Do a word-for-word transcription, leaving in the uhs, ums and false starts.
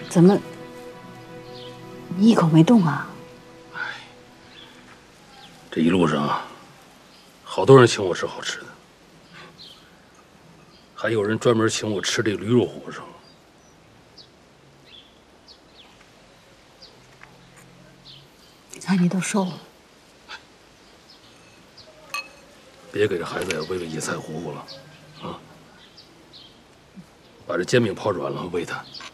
怎么你一口没动啊？ 哎，这一路上啊，好多人请我吃好吃的，还有人专门请我吃这驴肉火烧。 你看你都瘦了。 别给这孩子也喂喂野菜糊糊了，啊！把这煎饼泡软了喂他。